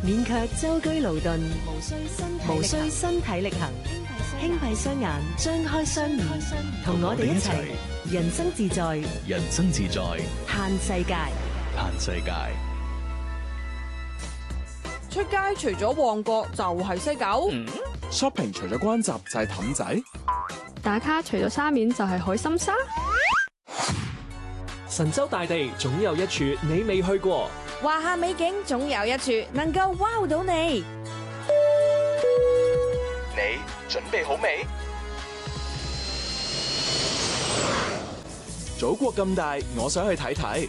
免卻舟車勞頓，無需身體力行，輕閉雙眼，張開雙耳，同我哋一齊人生自在， 人生自在， 嘆世界。 嘆世界。 出街除咗旺角就係西九 ，shopping 除咗關閘就係氹仔， 打卡除咗沙面就係海心沙。 神州大地總有一處你未去過， 華夏美景總有一處能夠 wow 到你。 你準備好未？祖國咁大，我想去睇睇。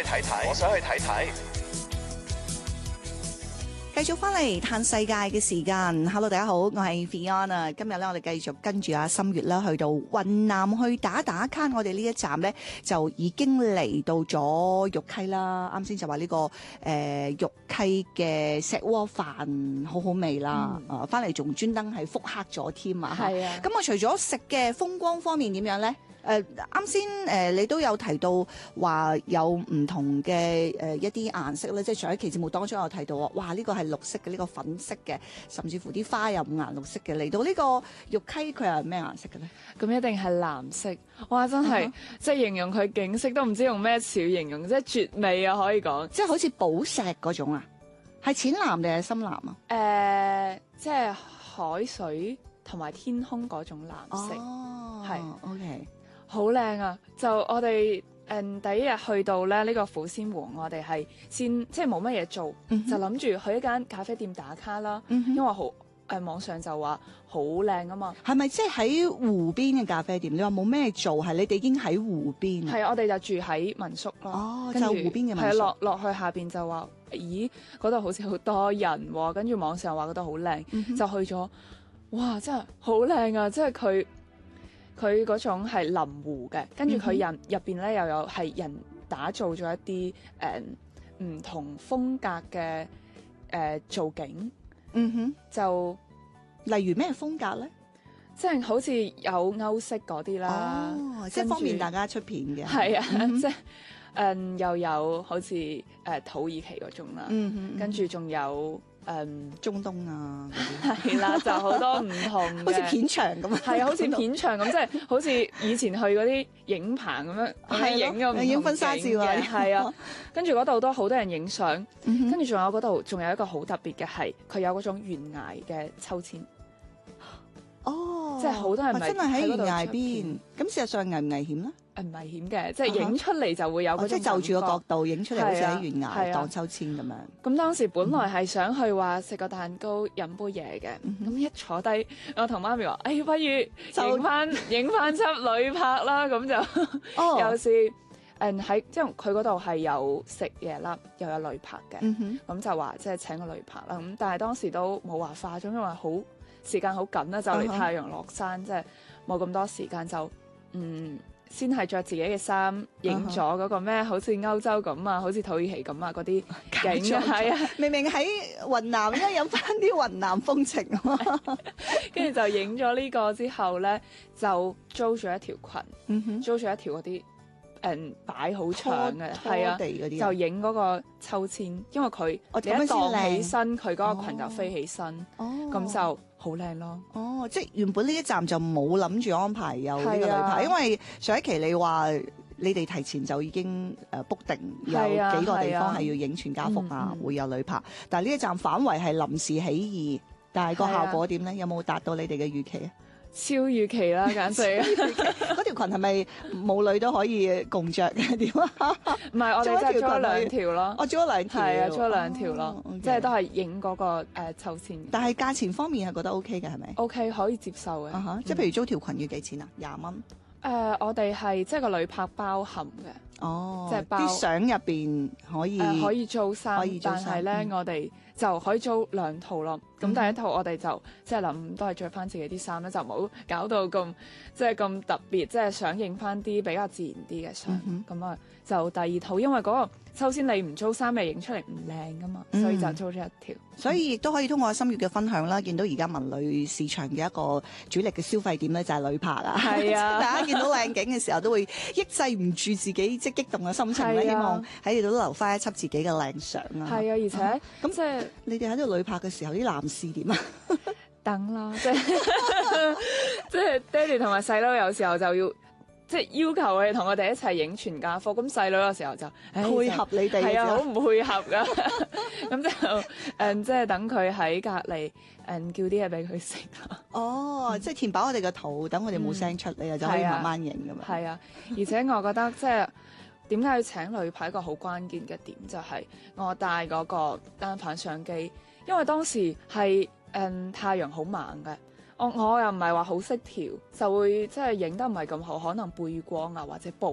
繼續翻嚟嘆世界嘅時間 ，Hello 大家好，我係 Fiona。今日咧我哋繼續跟住阿心月啦，去到雲南去打卡。我哋呢一站咧就已經嚟到咗玉溪啦。啱先就話呢個玉溪嘅石鍋飯好好味啦。翻嚟仲專登係復刻咗添啊。係啊。咁我除咗食嘅風光方面點樣咧？啱先你都有提到話有唔同嘅一啲顏色咧，即係上一期節目當中有提到話，哇呢個係綠色嘅，呢個粉色嘅，甚至乎啲花又五顏六色嘅。嚟到呢個玉溪佢係咩顏色嘅咧？ 咁一定係藍色，哇！真係即係形容佢景色都唔知用咩詞形容，即係絕美啊！可以講， 即係好似寶石嗰種啊，係淺藍定係深藍啊？ 即係海水同埋天空嗰種藍色，係 OK。 好靚啊！就我哋第一日去到咧呢個撫仙湖，我哋係先即係冇乜嘢做，就諗住去一間咖啡店打卡啦。因為好網上就話好靚啊嘛。係咪即係喺湖邊嘅咖啡店？你話冇咩做，係你哋已經喺湖邊？ 係啊，我哋就住喺民宿咯。 哦，就湖邊嘅民宿。 係落去下邊就話，咦嗰度好似好多人喎，跟住網上話覺得好靚，就去咗。哇！真係好靚啊！即係佢嗰種係臨湖嘅，跟住佢入邊咧又有係人打造咗一啲唔同風格嘅造景。就例如咩風格咧？ 即係好似有歐式嗰啲啦， 即係方便大家出片嘅。 係啊，即係又有好似土耳其嗰種啦，跟住仲有。 中東啊， 係啦，就好多唔同嘅， 好似片場咁， 係啊，好似片場咁，即係好似以前去嗰啲影棚咁樣， 影婚紗照啊， 係啊，跟住嗰度都好多人影相，跟住仲有嗰度仲有一個好特別嘅係，佢有嗰種懸崖嘅秋千，即係好多人真係喺懸崖邊，咁事實上危唔危險咧？ 唔危險嘅，即係影出嚟就會有嗰種即係就住個角度影出嚟，好似喺懸崖盪秋千咁樣。 咁當時本來係想去話食個蛋糕、飲杯嘢嘅，咁一坐低，我同媽咪話：不如影翻輯旅拍啦。咁就有時喺即係佢嗰度係有食嘢啦，又有旅拍嘅。咁就話即係請個旅拍啦。咁但係當時都冇話化妝，因為時間好緊啦，就嚟太陽落山，即係冇咁多時間就先係着自己嘅衫，影咗嗰個咩，好似歐洲咁啊，好似土耳其咁啊，嗰啲景係啊， 明明喺雲南，而家有翻啲雲南風情啊， 跟住就影咗呢個之後咧，就租咗一條裙，租咗一條嗰啲擺好長嘅，係啊，就影嗰個秋千，因為佢你一盪起身，佢嗰個裙就飛起身，咁就好靚咯。 即係原本呢一站就冇諗住安排有呢個旅拍，因為上一期你話你哋提前就已經book 定有幾個地方係要影全家福啊，會有旅拍，但係呢一站反為係臨時起意，但係個效果點咧？有冇達到你哋嘅預期啊？ 超預期啦，簡直！ 嗰條裙係咪母女都可以共着嘅？點啊？ 唔係，我哋真係租咗兩條咯。 我租咗兩條， 係啊，租咗兩條咯，即係都係影嗰個秋千。 但係價錢方面係覺得 OK 嘅，係咪 ？OK，可以接受嘅。 即係譬如租條裙要幾錢啊？20蚊。 我哋係即係個旅拍包含嘅，即係包啲相入邊可以租衫，但係咧我哋就可以租兩套咯。咁第一套我哋就即係諗都係着翻自己啲衫咧，就唔好搞到咁即係咁特別，即係想影翻啲比較自然啲嘅相。咁啊就第二套，因為嗰個首先你唔租衫，咪影出嚟唔靚噶嘛，所以就租咗一條。 所以亦都可以通過心月嘅分享啦，見到而家文旅市場嘅一個主力嘅消費點咧，就係旅拍啊。係啊，大家見到靚景嘅時候都會抑制唔住自己，即即係激動嘅心情咧， 係啊希望喺度都留翻一輯自己嘅靚相啊！ 係啊，而且咁即係你哋喺度旅拍嘅時候，啲男士點啊？ 等啦，即係即係爹哋同埋細佬有時候就要即係要求佢哋同我哋一齊影全家福，咁細佬有時候就配合你哋係啊，好嘅唔配合噶，咁就即係等佢喺隔離叫啲嘢俾佢食咯。 哦，即係填飽我哋嘅肚，等我哋冇聲出，你就可以慢慢影㗎嘛。 係啊，而且我覺得即係點解要請旅拍一個好關鍵嘅點，就係我帶嗰個單反相機，因為當時係太陽好猛嘅。我又唔係話好識調，就會即係影得唔係咁好，可能背光啊或者曝